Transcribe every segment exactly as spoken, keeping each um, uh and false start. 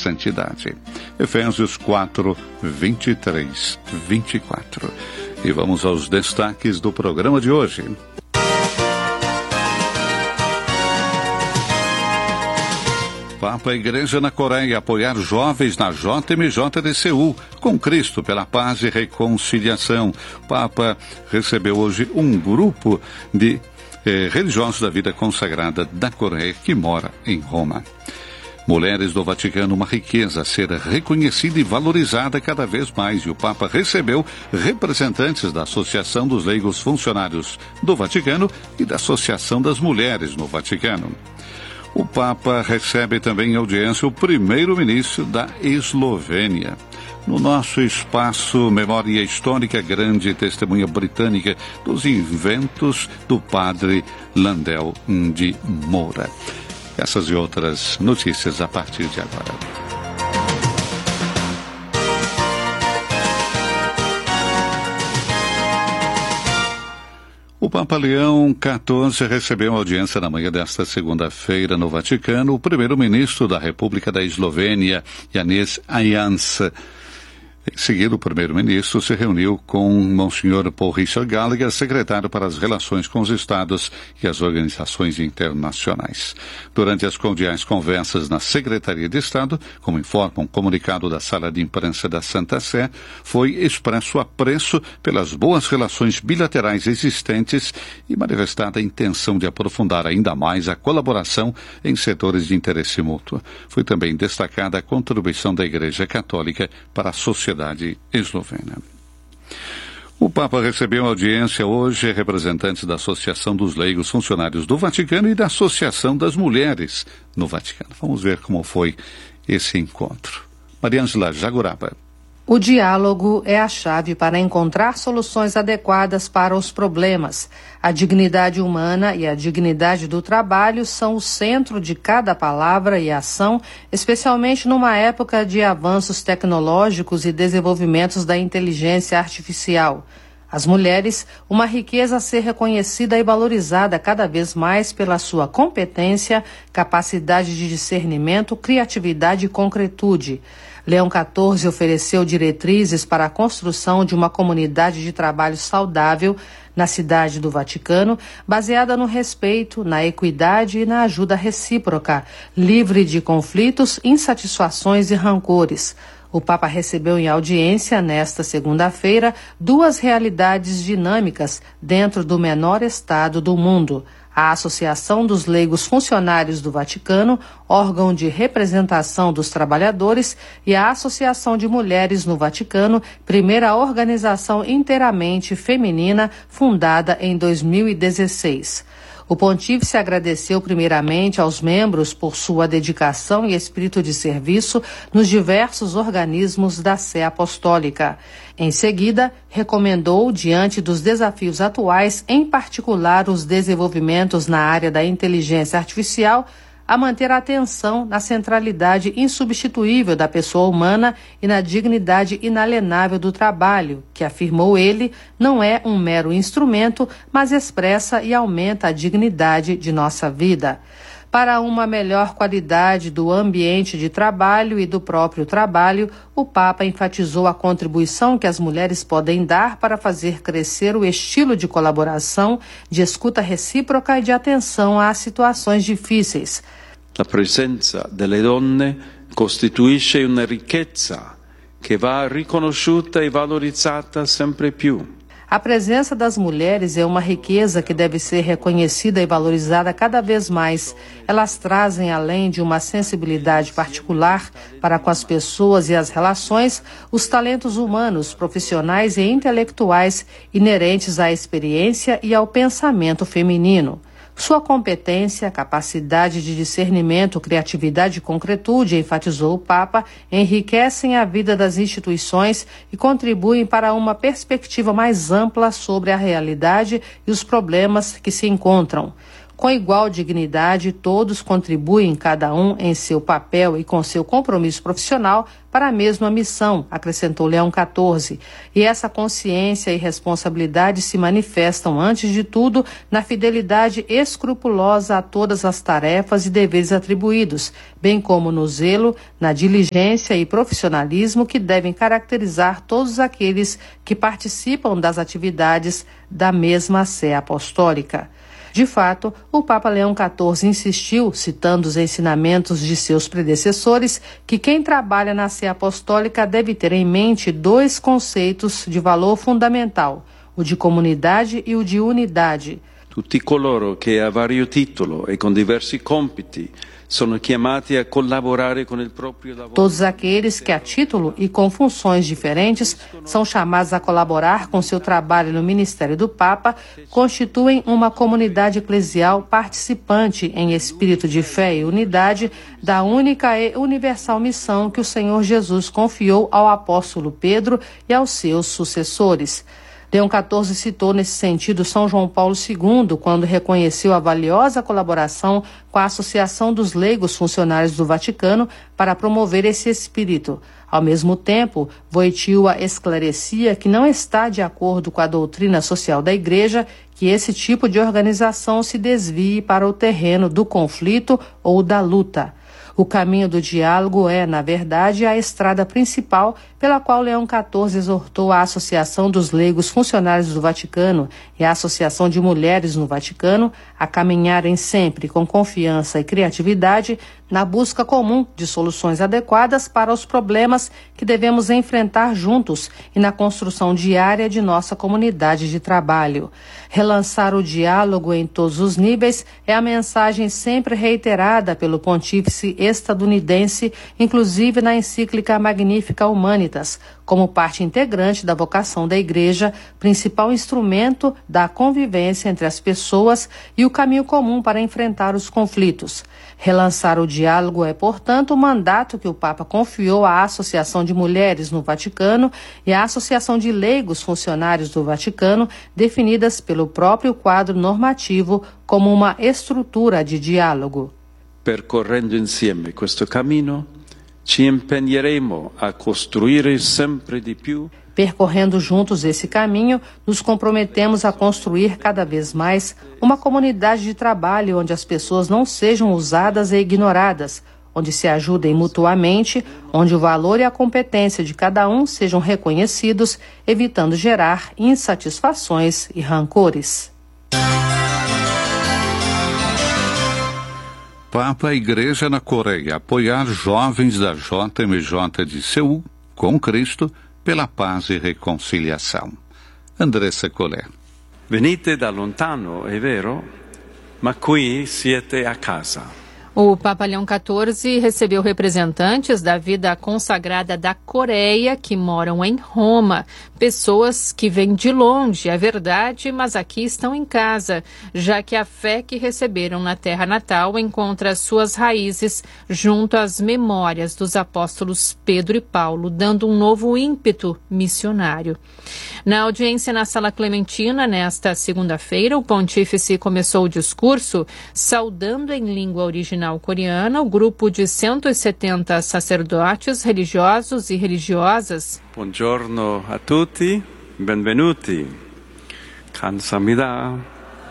santidade. Efésios quatro, vinte e três, vinte e quatro. E vamos aos destaques do programa de hoje. Papa Igreja na Coreia apoiar jovens na J M J de Seul, com Cristo pela paz e reconciliação. Papa recebeu hoje um grupo de eh, religiosos da vida consagrada da Coreia que mora em Roma. Mulheres do Vaticano, uma riqueza a ser reconhecida e valorizada cada vez mais. E o Papa recebeu representantes da Associação dos Leigos Funcionários do Vaticano e da Associação das Mulheres no Vaticano. O Papa recebe também em audiência o primeiro-ministro da Eslovênia. No nosso espaço Memória Histórica, grande testemunha britânica dos inventos do padre Landel de Moura. Essas e outras notícias a partir de agora. O Papa Leão quatorze recebeu audiência na manhã desta segunda-feira no Vaticano o primeiro-ministro da República da Eslovênia, Janez Janša. Em seguida, o primeiro-ministro se reuniu com Monsenhor Paul Richard Gallagher, secretário para as relações com os Estados e as organizações internacionais. Durante as cordiais conversas na Secretaria de Estado, como informa um comunicado da Sala de Imprensa da Santa Sé, foi expresso apreço pelas boas relações bilaterais existentes e manifestada a intenção de aprofundar ainda mais a colaboração em setores de interesse mútuo. Foi também destacada a contribuição da Igreja Católica para a sociedade eslovena. O Papa recebeu audiência hoje representantes da Associação dos Leigos Funcionários do Vaticano e da Associação das Mulheres no Vaticano. Vamos ver como foi esse encontro. Mariângela Jaguraba. O diálogo é a chave para encontrar soluções adequadas para os problemas. A dignidade humana e a dignidade do trabalho são o centro de cada palavra e ação, especialmente numa época de avanços tecnológicos e desenvolvimentos da inteligência artificial. As mulheres, uma riqueza a ser reconhecida e valorizada cada vez mais pela sua competência, capacidade de discernimento, criatividade e concretude. Leão quatorze ofereceu diretrizes para a construção de uma comunidade de trabalho saudável na cidade do Vaticano, baseada no respeito, na equidade e na ajuda recíproca, livre de conflitos, insatisfações e rancores. O Papa recebeu em audiência, nesta segunda-feira, duas realidades dinâmicas dentro do menor Estado do mundo. A Associação dos Leigos Funcionários do Vaticano, órgão de representação dos trabalhadores, e a Associação de Mulheres no Vaticano, primeira organização inteiramente feminina, fundada em dois mil e dezesseis. O pontífice agradeceu primeiramente aos membros por sua dedicação e espírito de serviço nos diversos organismos da Sé Apostólica. Em seguida, recomendou, diante dos desafios atuais, em particular os desenvolvimentos na área da inteligência artificial, a manter a atenção na centralidade insubstituível da pessoa humana e na dignidade inalienável do trabalho, que, afirmou ele, não é um mero instrumento, mas expressa e aumenta a dignidade de nossa vida. Para uma melhor qualidade do ambiente de trabalho e do próprio trabalho, o Papa enfatizou a contribuição que as mulheres podem dar para fazer crescer o estilo de colaboração, de escuta recíproca e de atenção às situações difíceis. La presenza delle donne costituisce una ricchezza che va riconosciuta e valorizzata sempre più. A presença das mulheres é uma riqueza que deve ser reconhecida e valorizada cada vez mais. Elas trazem, além de uma sensibilidade particular para com as pessoas e as relações, os talentos humanos, profissionais e intelectuais inerentes à experiência e ao pensamento feminino. Sua competência, capacidade de discernimento, criatividade e concretude, enfatizou o Papa, enriquecem a vida das instituições e contribuem para uma perspectiva mais ampla sobre a realidade e os problemas que se encontram. Com igual dignidade, todos contribuem, cada um em seu papel e com seu compromisso profissional, para a mesma missão, acrescentou Leão quatorze. E essa consciência e responsabilidade se manifestam, antes de tudo, na fidelidade escrupulosa a todas as tarefas e deveres atribuídos, bem como no zelo, na diligência e profissionalismo que devem caracterizar todos aqueles que participam das atividades da mesma Sé Apostólica. De fato, o Papa Leão quatorze insistiu, citando os ensinamentos de seus predecessores, que quem trabalha na Sé Apostólica deve ter em mente dois conceitos de valor fundamental, o de comunidade e o de unidade. Tutti coloro che a vario titolo e con diversi compiti sono chiamati a collaborare con il proprio lavoro. Todos aqueles que a título e com funções diferentes são chamados a colaborar com seu trabalho no ministério do Papa constituem uma comunidade eclesial participante em espírito de fé e unidade da única e universal missão que o Senhor Jesus confiou ao apóstolo Pedro e aos seus sucessores. Leão quatorze citou nesse sentido São João Paulo segundo, quando reconheceu a valiosa colaboração com a Associação dos Leigos Funcionários do Vaticano para promover esse espírito. Ao mesmo tempo, Wojtyła esclarecia que não está de acordo com a doutrina social da Igreja que esse tipo de organização se desvie para o terreno do conflito ou da luta. O caminho do diálogo é, na verdade, a estrada principal pela qual Leão quatorze exortou a Associação dos Leigos Funcionários do Vaticano e a Associação de Mulheres no Vaticano a caminharem sempre com confiança e criatividade na busca comum de soluções adequadas para os problemas que devemos enfrentar juntos e na construção diária de nossa comunidade de trabalho. Relançar o diálogo em todos os níveis é a mensagem sempre reiterada pelo pontífice estadunidense, inclusive na encíclica Magnificat Humanitas, como parte integrante da vocação da Igreja, principal instrumento da convivência entre as pessoas e o caminho comum para enfrentar os conflitos. Relançar o diálogo é, portanto, o mandato que o Papa confiou à Associação de Mulheres no Vaticano e à Associação de Leigos Funcionários do Vaticano, definidas pelo próprio quadro normativo como uma estrutura de diálogo. Percorrendo insieme questo cammino, ci impegneremo a costruire sempre di più. Percorrendo juntos esse caminho, nos comprometemos a construir cada vez mais uma comunidade de trabalho onde as pessoas não sejam usadas e ignoradas, onde se ajudem mutuamente, onde o valor e a competência de cada um sejam reconhecidos, evitando gerar insatisfações e rancores. Papa Igreja na Coreia, apoiar jovens da J M J de Seul, com Cristo, pela paz e reconciliação. Andressa Collet. Venite da lontano, è vero, ma qui siete a casa. O Papa Leão quatorze recebeu representantes da vida consagrada da Coreia que moram em Roma. Pessoas que vêm de longe, é verdade, mas aqui estão em casa, já que a fé que receberam na terra natal encontra suas raízes junto às memórias dos apóstolos Pedro e Paulo, dando um novo ímpeto missionário. Na audiência na Sala Clementina, nesta segunda-feira, o pontífice começou o discurso saudando em língua original coreana o grupo de cento e setenta sacerdotes religiosos e religiosas. Buongiorno a tutti, benvenuti. 감사합니다.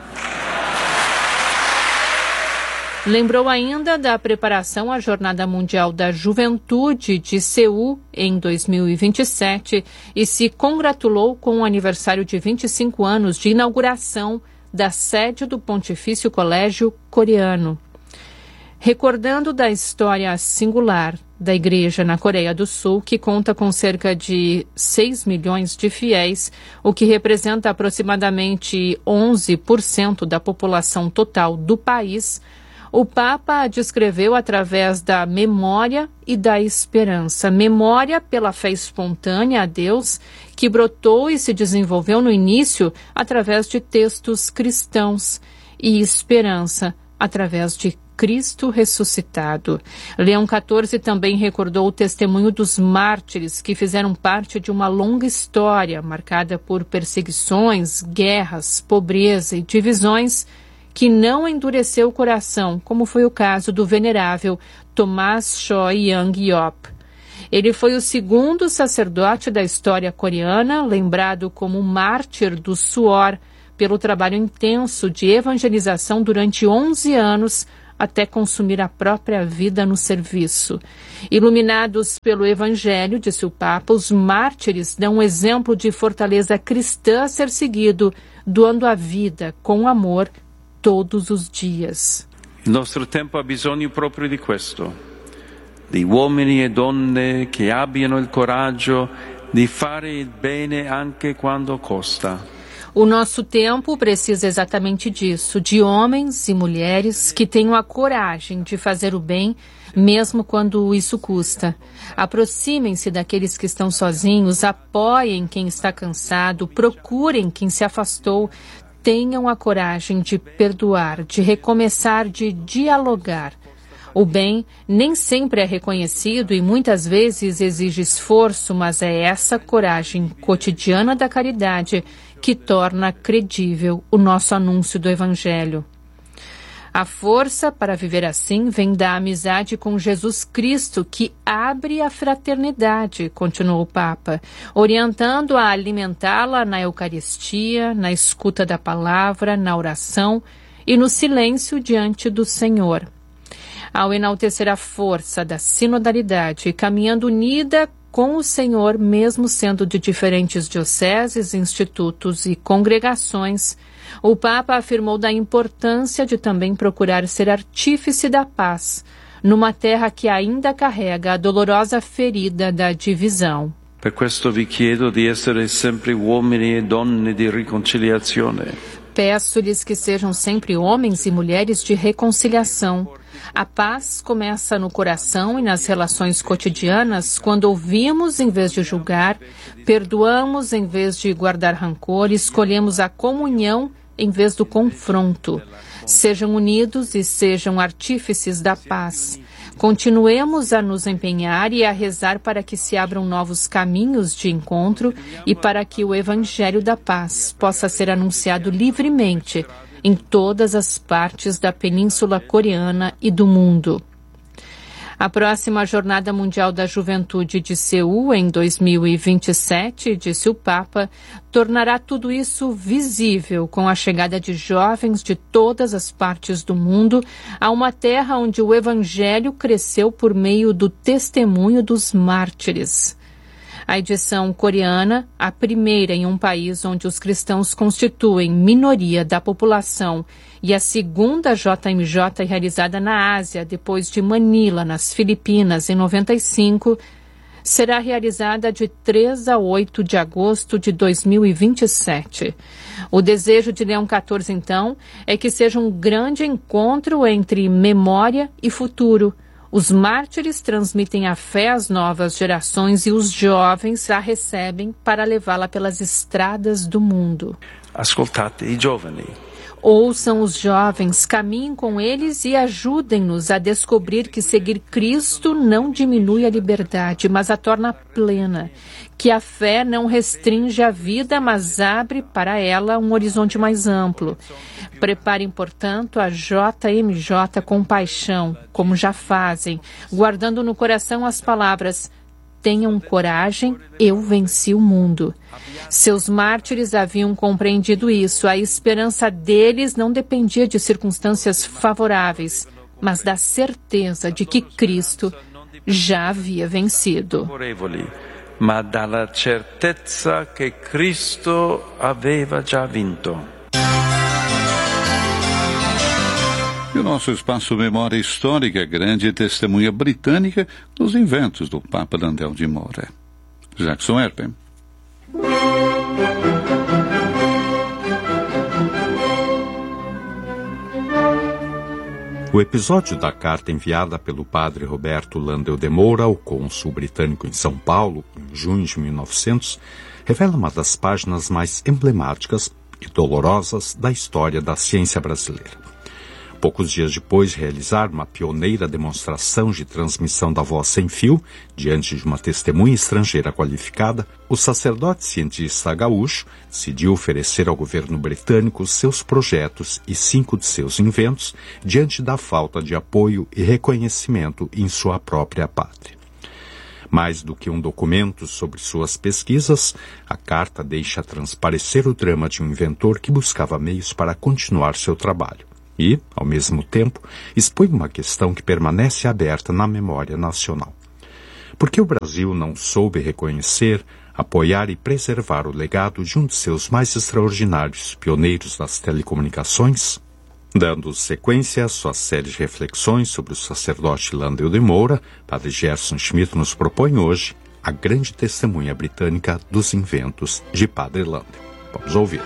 Lembrou ainda da preparação à Jornada Mundial da Juventude de Seul em dois mil e vinte e sete e se congratulou com o aniversário de vinte e cinco anos de inauguração da sede do Pontifício Colégio Coreano. Recordando da história singular da Igreja na Coreia do Sul, que conta com cerca de seis milhões de fiéis, o que representa aproximadamente onze por cento da população total do país, o Papa a descreveu através da memória e da esperança. Memória pela fé espontânea a Deus, que brotou e se desenvolveu no início através de textos cristãos, e esperança através de Cristo ressuscitado. Leão quatorze também recordou o testemunho dos mártires que fizeram parte de uma longa história marcada por perseguições, guerras, pobreza e divisões, que não endureceu o coração, como foi o caso do venerável Tomás Choi Young-yop. Ele foi o segundo sacerdote da história coreana, lembrado como mártir do suor, pelo trabalho intenso de evangelização durante onze anos, até consumir a própria vida no serviço. Iluminados pelo Evangelho, disse o Papa, os mártires dão um exemplo de fortaleza cristã a ser seguido, doando a vida com amor todos os dias. Il nostro tempo ha bisogno proprio di questo, di uomini e donne che abbiano il coraggio di fare il bene anche quando costa. O nosso tempo precisa exatamente disso, de homens e mulheres que tenham a coragem de fazer o bem, mesmo quando isso custa. Aproximem-se daqueles que estão sozinhos, apoiem quem está cansado, procurem quem se afastou, tenham a coragem de perdoar, de recomeçar, de dialogar. O bem nem sempre é reconhecido e muitas vezes exige esforço, mas é essa coragem cotidiana da caridade que torna credível o nosso anúncio do Evangelho. A força para viver assim vem da amizade com Jesus Cristo, que abre a fraternidade, continuou o Papa, orientando a alimentá-la na Eucaristia, na escuta da palavra, na oração e no silêncio diante do Senhor. Ao enaltecer a força da sinodalidade, caminhando unida com o Senhor, mesmo sendo de diferentes dioceses, institutos e congregações, o Papa afirmou da importância de também procurar ser artífice da paz, numa terra que ainda carrega a dolorosa ferida da divisão. Per questo vi chiedo di essere sempre uomini e donne di riconciliazione. Peço-lhes que sejam sempre homens e mulheres de reconciliação. A paz começa no coração e nas relações cotidianas quando ouvimos em vez de julgar, perdoamos em vez de guardar rancor, escolhemos a comunhão em vez do confronto. Sejam unidos e sejam artífices da paz. Continuemos a nos empenhar e a rezar para que se abram novos caminhos de encontro e para que o Evangelho da Paz possa ser anunciado livremente em todas as partes da Península Coreana e do mundo. A próxima Jornada Mundial da Juventude de Seul, em dois mil e vinte e sete, disse o Papa, tornará tudo isso visível com a chegada de jovens de todas as partes do mundo a uma terra onde o Evangelho cresceu por meio do testemunho dos mártires. A edição coreana, a primeira em um país onde os cristãos constituem minoria da população, e a segunda J M J realizada na Ásia, depois de Manila, nas Filipinas, em noventa e cinco, será realizada de três a oito de agosto de dois mil e vinte e sete. O desejo de Leão quatorze, então, é que seja um grande encontro entre memória e futuro. Os mártires transmitem a fé às novas gerações e os jovens a recebem para levá-la pelas estradas do mundo. Ascoltate i giovani. Ouçam os jovens, caminhem com eles e ajudem-nos a descobrir que seguir Cristo não diminui a liberdade, mas a torna plena. Que a fé não restringe a vida, mas abre para ela um horizonte mais amplo. Preparem, portanto, a J M J com paixão, como já fazem, guardando no coração as palavras: tenham coragem, eu venci o mundo. Seus mártires haviam compreendido isso. A esperança deles não dependia de circunstâncias favoráveis, mas da certeza de que Cristo já havia vencido. Ma dalla certezza che Cristo aveva già vinto. E o nosso espaço Memória Histórica, grande testemunha britânica dos inventos do Papa Landel de Moura. Jackson Erpen. O episódio da carta enviada pelo padre Roberto Landel de Moura ao cônsul britânico em São Paulo, em junho de mil e novecentos, revela uma das páginas mais emblemáticas e dolorosas da história da ciência brasileira. Poucos dias depois de realizar uma pioneira demonstração de transmissão da voz sem fio, diante de uma testemunha estrangeira qualificada, o sacerdote cientista gaúcho decidiu oferecer ao governo britânico seus projetos e cinco de seus inventos diante da falta de apoio e reconhecimento em sua própria pátria. Mais do que um documento sobre suas pesquisas, a carta deixa transparecer o drama de um inventor que buscava meios para continuar seu trabalho. E, ao mesmo tempo, expõe uma questão que permanece aberta na memória nacional. Por que o Brasil não soube reconhecer, apoiar e preservar o legado de um de seus mais extraordinários pioneiros das telecomunicações? Dando sequência à sua série de reflexões sobre o sacerdote Landel de Moura, Padre Gerson Schmidt nos propõe hoje a grande testemunha britânica dos inventos de Padre Landel. Vamos ouvir.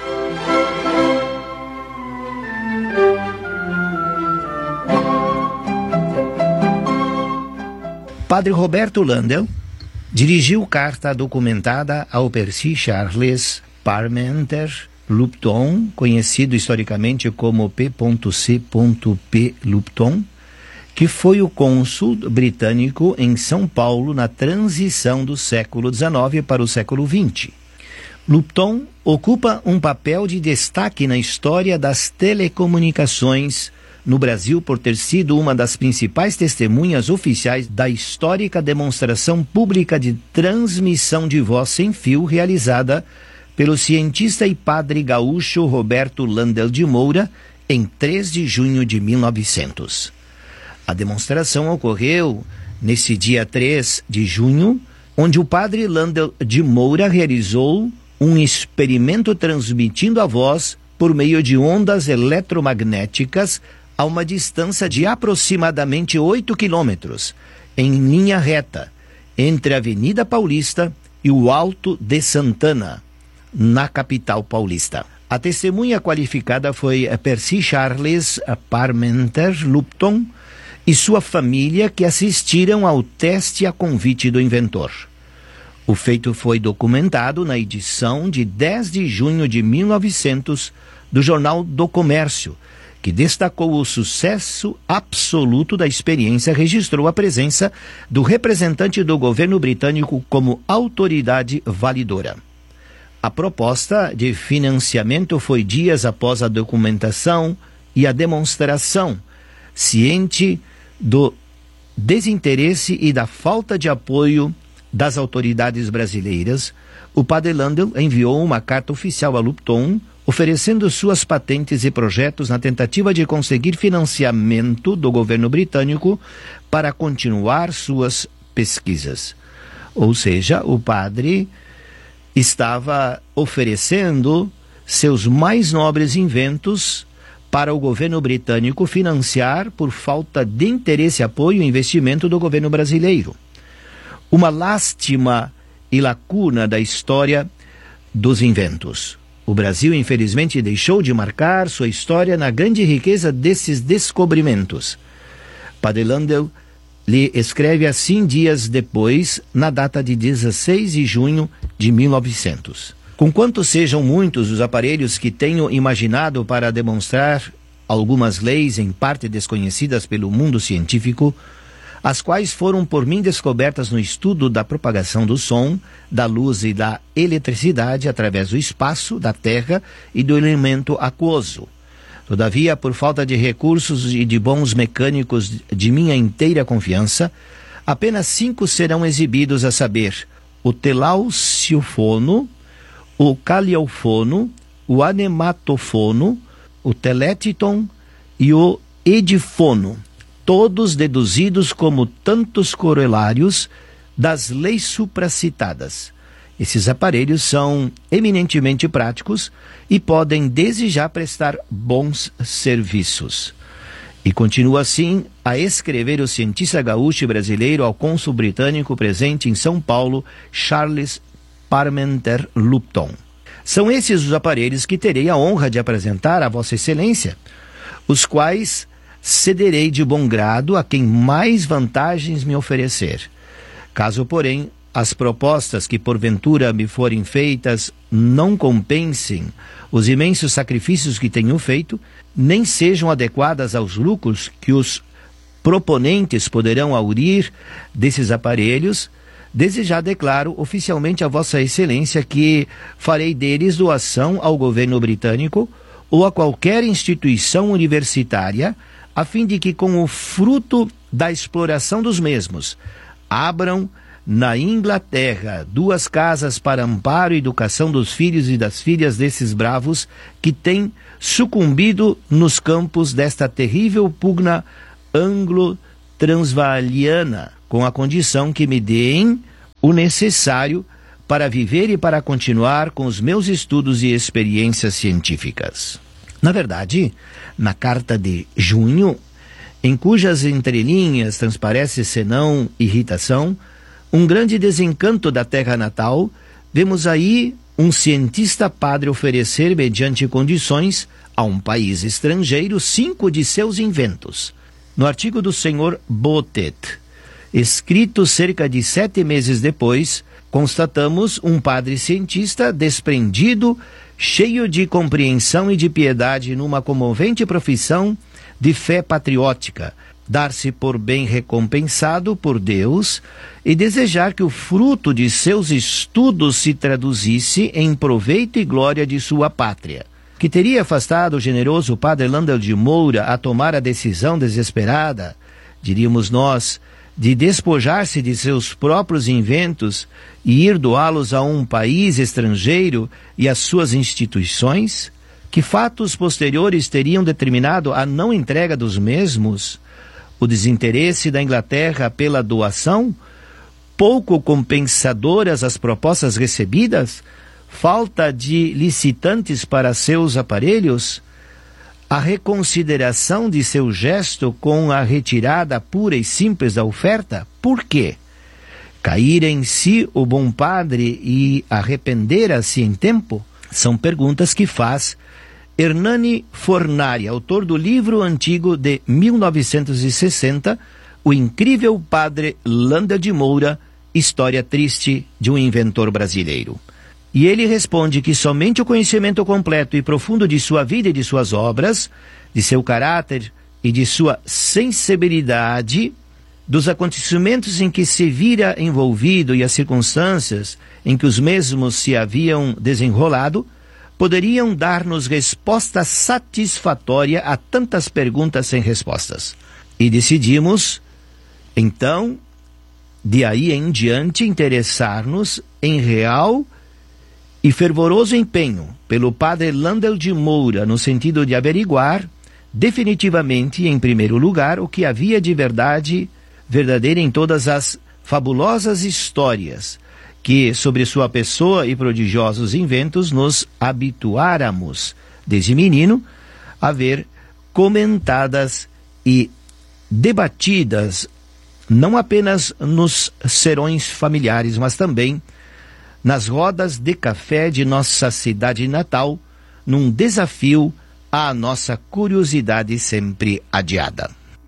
Padre Roberto Landel dirigiu carta documentada ao Percy Charles Parmenter Lupton, conhecido historicamente como P C P Lupton, que foi o cônsul britânico em São Paulo na transição do século dezenove para o século vinte. Lupton ocupa um papel de destaque na história das telecomunicações no Brasil por ter sido uma das principais testemunhas oficiais da histórica demonstração pública de transmissão de voz sem fio realizada pelo cientista e padre gaúcho Roberto Landel de Moura em três de junho de mil e novecentos. A demonstração ocorreu nesse dia três de junho, onde o padre Landel de Moura realizou um experimento transmitindo a voz por meio de ondas eletromagnéticas a uma distância de aproximadamente oito quilômetros, em linha reta, entre a Avenida Paulista e o Alto de Santana, na capital paulista. A testemunha qualificada foi Percy Charles Parmenter Lupton e sua família, que assistiram ao teste a convite do inventor. O feito foi documentado na edição de dez de junho de mil e novecentos do Jornal do Comércio, que destacou o sucesso absoluto da experiência e registrou a presença do representante do governo britânico como autoridade validora. A proposta de financiamento foi dias após a documentação e a demonstração, ciente do desinteresse e da falta de apoio das autoridades brasileiras. O padre Landel enviou uma carta oficial a Lupton, oferecendo suas patentes e projetos na tentativa de conseguir financiamento do governo britânico para continuar suas pesquisas. Ou seja, o padre estava oferecendo seus mais nobres inventos para o governo britânico financiar por falta de interesse, apoio e investimento do governo brasileiro. Uma lástima e lacuna da história dos inventos. O Brasil, infelizmente, deixou de marcar sua história na grande riqueza desses descobrimentos. Padre Landel lhe escreve assim dias depois, na data de dezesseis de junho de mil e novecentos. Conquanto sejam muitos os aparelhos que tenho imaginado para demonstrar algumas leis em parte desconhecidas pelo mundo científico, as quais foram por mim descobertas no estudo da propagação do som, da luz e da eletricidade através do espaço, da terra e do elemento aquoso. Todavia, por falta de recursos e de bons mecânicos de minha inteira confiança, apenas cinco serão exibidos, a saber, o telauciofono, o caliofono, o anematofono, o teletiton e o edifono, todos deduzidos como tantos corolários das leis supracitadas. Esses aparelhos são eminentemente práticos e podem desde já prestar bons serviços. E continua assim a escrever o cientista gaúcho brasileiro ao cônsul britânico presente em São Paulo, Charles Parmenter Lupton. São esses os aparelhos que terei a honra de apresentar a Vossa Excelência, os quais cederei de bom grado a quem mais vantagens me oferecer. Caso, porém, as propostas que porventura me forem feitas não compensem os imensos sacrifícios que tenho feito, nem sejam adequadas aos lucros que os proponentes poderão aurir desses aparelhos, desde já declaro oficialmente a Vossa Excelência que farei deles doação ao governo britânico ou a qualquer instituição universitária, a fim de que, com o fruto da exploração dos mesmos, abram na Inglaterra duas casas para amparo e educação dos filhos e das filhas desses bravos que têm sucumbido nos campos desta terrível pugna anglo-transvaaliana, com a condição que me deem o necessário para viver e para continuar com os meus estudos e experiências científicas. Na verdade, na carta de junho, em cujas entrelinhas transparece senão irritação, um grande desencanto da terra natal, vemos aí um cientista padre oferecer, mediante condições, a um país estrangeiro cinco de seus inventos. No artigo do senhor Botet, escrito cerca de sete meses depois, constatamos um padre cientista desprendido, cheio de compreensão e de piedade numa comovente profissão de fé patriótica, dar-se por bem recompensado por Deus e desejar que o fruto de seus estudos se traduzisse em proveito e glória de sua pátria. Que teria afastado o generoso padre Landel de Moura a tomar a decisão desesperada, diríamos nós, de despojar-se de seus próprios inventos e ir doá-los a um país estrangeiro e às suas instituições? Que fatos posteriores teriam determinado a não entrega dos mesmos? O desinteresse da Inglaterra pela doação? Pouco compensadoras as propostas recebidas? Falta de licitantes para seus aparelhos? A reconsideração de seu gesto com a retirada pura e simples da oferta? Por quê? Cair em si o bom padre e arrepender-se em tempo? São perguntas que faz Hernani Fornari, autor do livro antigo de mil novecentos e sessenta, O Incrível Padre Landel de Moura, História Triste de um Inventor Brasileiro. E ele responde que somente o conhecimento completo e profundo de sua vida e de suas obras, de seu caráter e de sua sensibilidade, dos acontecimentos em que se vira envolvido e as circunstâncias em que os mesmos se haviam desenrolado, poderiam dar-nos resposta satisfatória a tantas perguntas sem respostas. E decidimos, então, de aí em diante, interessar-nos em real e fervoroso empenho pelo padre Landel de Moura, no sentido de averiguar definitivamente, em primeiro lugar, o que havia de verdade, verdadeira em todas as fabulosas histórias que, sobre sua pessoa e prodigiosos inventos, nos habituáramos, desde menino, a ver comentadas e debatidas, não apenas nos serões familiares, mas também nas rodas de café de nossa cidade natal, num desafio à nossa curiosidade sempre adiada.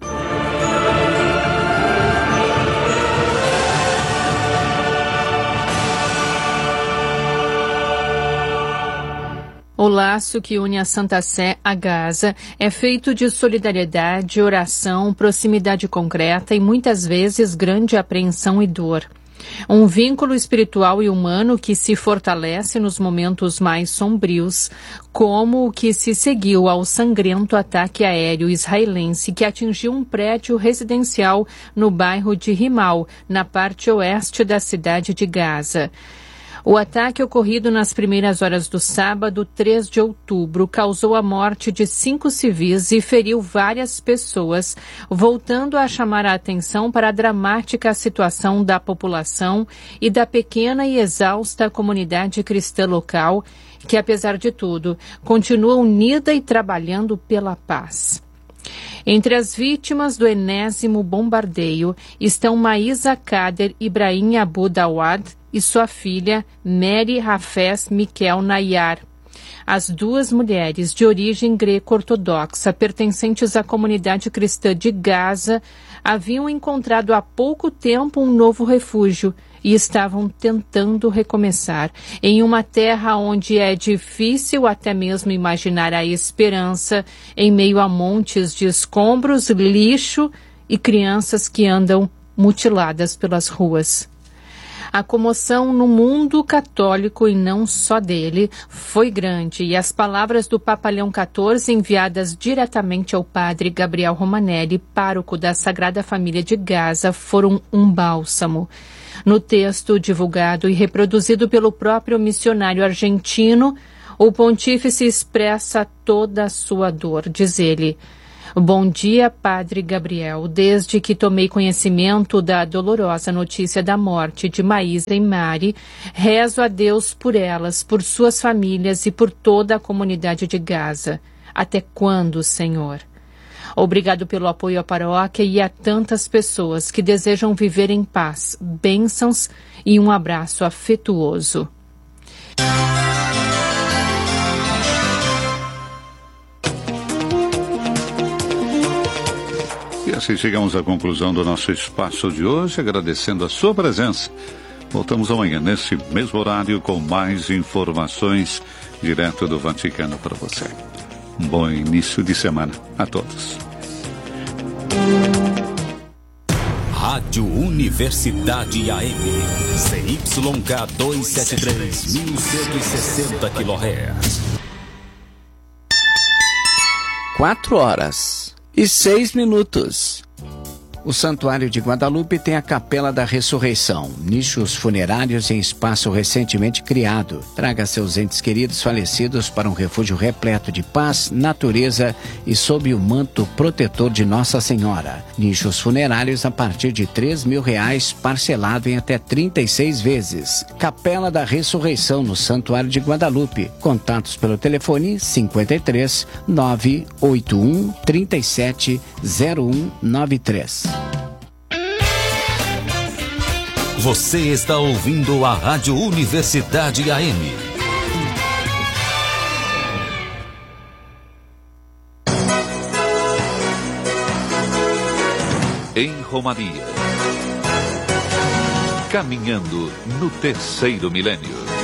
O laço que une a Santa Sé a Gaza é feito de solidariedade, oração, proximidade concreta e muitas vezes grande apreensão e dor. Um vínculo espiritual e humano que se fortalece nos momentos mais sombrios, como o que se seguiu ao sangrento ataque aéreo israelense que atingiu um prédio residencial no bairro de Rimal, na parte oeste da cidade de Gaza. O ataque ocorrido nas primeiras horas do sábado, três de outubro, causou a morte de cinco civis e feriu várias pessoas, voltando a chamar a atenção para a dramática situação da população e da pequena e exausta comunidade cristã local, que, apesar de tudo, continua unida e trabalhando pela paz. Entre as vítimas do enésimo bombardeio estão Maísa Kader Ibrahim Abu Dawad e sua filha Mary Hafez Mikel Nayar. As duas mulheres de origem greco-ortodoxa, pertencentes à comunidade cristã de Gaza, haviam encontrado há pouco tempo um novo refúgio e estavam tentando recomeçar em uma terra onde é difícil até mesmo imaginar a esperança em meio a montes de escombros, lixo e crianças que andam mutiladas pelas ruas. A comoção no mundo católico, e não só dele, foi grande, e as palavras do Papa Leão quatorze, enviadas diretamente ao padre Gabriel Romanelli, pároco da Sagrada Família de Gaza, foram um bálsamo. No texto divulgado e reproduzido pelo próprio missionário argentino, o pontífice expressa toda a sua dor, diz ele. Bom dia, Padre Gabriel. Desde que tomei conhecimento da dolorosa notícia da morte de Maísa e Mari, rezo a Deus por elas, por suas famílias e por toda a comunidade de Gaza. Até quando, Senhor? Obrigado pelo apoio à paróquia e a tantas pessoas que desejam viver em paz, bênçãos e um abraço afetuoso. E assim chegamos à conclusão do nosso espaço de hoje, agradecendo a sua presença. Voltamos amanhã, nesse mesmo horário, com mais informações direto do Vaticano para você. Um bom início de semana a todos. Rádio Universidade A M, C Y K duzentos e setenta e três, mil cento e sessenta quilohertz. Quatro horas e seis minutos. O Santuário de Guadalupe tem a Capela da Ressurreição, nichos funerários em espaço recentemente criado. Traga seus entes queridos falecidos para um refúgio repleto de paz, natureza e sob o manto protetor de Nossa Senhora. Nichos funerários a partir de três mil reais, parcelado em até trinta e seis vezes. Capela da Ressurreição no Santuário de Guadalupe. Contatos pelo telefone cinquenta e três, nove oito um, trinta e sete, zero um nove três. Você está ouvindo a Rádio Universidade A M. Em Romaria. Caminhando no terceiro milênio.